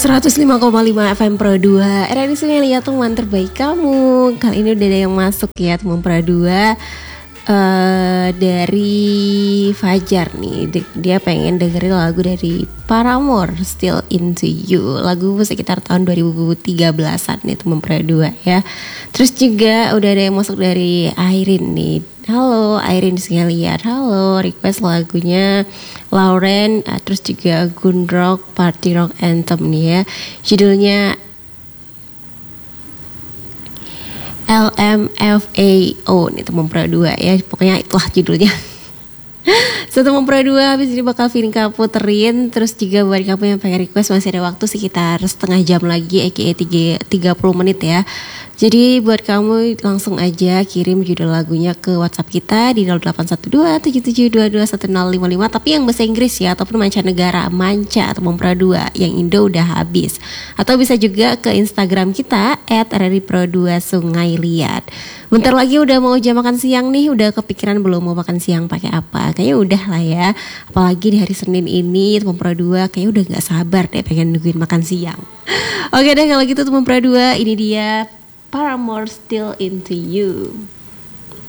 105,5 FM Pro 2. Era ini sih lihat teman terbaik kamu. Kali ini udah ada yang masuk ya teman Pro 2 dari Fajar nih. Dia pengen dengerin lagu dari Paramore, Still Into You. Lagu sekitar tahun 2013an nih teman Pro 2 ya. Terus juga udah ada yang masuk dari Airin nih. Halo Airin lihat. Halo, request lagunya Lauren, terus juga Gundrock Party Rock Anthem nih ya. Judulnya LMFAO nih teman Pro 2 ya. Pokoknya itulah judulnya. Satu Pro 2 habis ini bakal Vinka puterin. Terus juga buat kamu yang pengen request masih ada waktu sekitar setengah jam lagi, aka 30 menit ya. Jadi buat kamu langsung aja kirim judul lagunya ke WhatsApp kita di 081277221055, tapi yang bahasa Inggris ya, ataupun mancanegara, manca atau Pro 2, yang Indo udah habis. Atau bisa juga ke Instagram kita @raripro2 Sungai Liat. Bentar lagi udah mau jam makan siang nih, udah kepikiran belum mau makan siang pakai apa? Kayaknya udah lah ya. Apalagi di hari Senin ini teman Pro 2 kayaknya udah gak sabar deh pengen nungguin makan siang. Oke deh kalau gitu teman Pro 2, ini dia Paramore Still Into You.